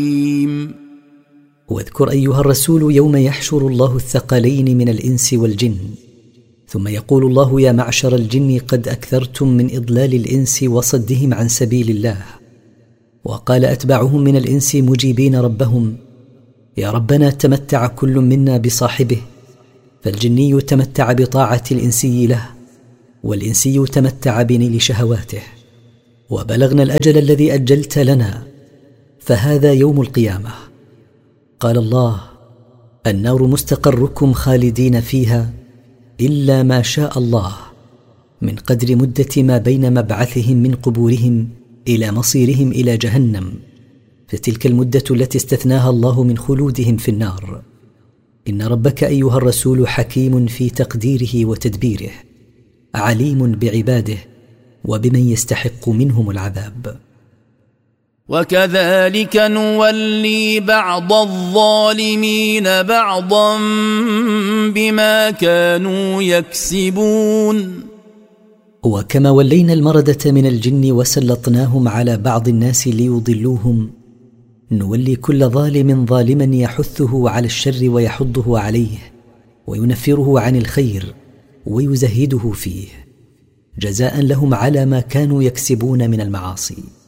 واذكر أيها الرسول يوم يحشر الله الثقلين من الإنس والجن، ثم يقول الله: يا معشر الجن قد أكثرتم من إضلال الإنس وصدهم عن سبيل الله. وقال أتباعهم من الإنس مجيبين ربهم: يا ربنا تمتع كل منا بصاحبه، فالجني تمتع بطاعة الإنسي له، والإنسي تمتع بنيل شهواته، وبلغنا الأجل الذي أجلت لنا، فهذا يوم القيامة. قال الله: النار مستقركم خالدين فيها إلا ما شاء الله، من قدر مدة ما بين مبعثهم من قبورهم إلى مصيرهم إلى جهنم، فتلك المدة التي استثناها الله من خلودهم في النار. إن ربك أيها الرسول حكيم في تقديره وتدبيره، عليم بعباده وبمن يستحق منهم العذاب. وكذلك نولي بعض الظالمين بعضا بما كانوا يكسبون. وكما ولينا المردة من الجن وسلطناهم على بعض الناس ليضلوهم، نولي كل ظالم ظالما يحثه على الشر ويحضه عليه وينفره عن الخير ويزهده فيه، جزاء لهم على ما كانوا يكسبون من المعاصي.